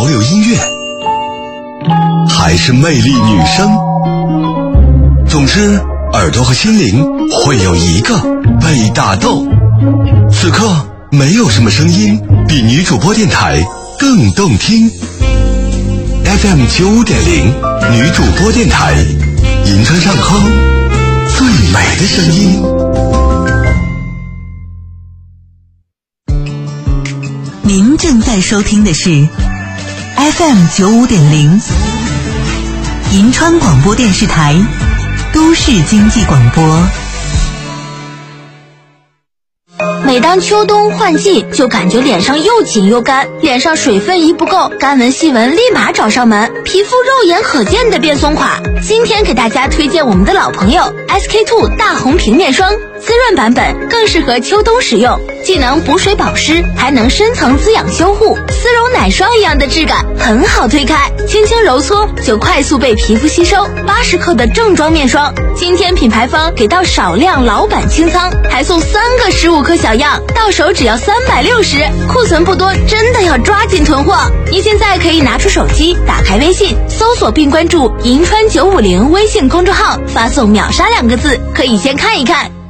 潮流音乐，还是魅力女声？总之，耳朵和心灵会有一个被打动。此刻，没有什么声音比女主播电台更动听。FM 95.0女主播电台，银川上空最美的声音。 您正在收听的是 FM 95.0银川广播电视台都市经济广播。 每当秋冬换季，就感觉脸上又紧又干，脸上水分一不够，干纹细纹立马找上门，皮肤肉眼可见的变松垮。今天给大家推荐我们的老朋友 SK2 大红平面霜，滋润版本更适合秋冬使用，既能补水保湿，还能深层滋养修护，丝绒奶霜一样的质感，很好推开，轻轻揉搓就快速被皮肤吸收。80克的正装面霜，今天品牌方给到少量老版清仓，还送3个15克小样，到手只要360，库存不多，真的要抓紧囤货。您现在可以拿出手机，打开微信，搜索并关注银川950微信公众号，发送秒杀2个字，可以先看一看。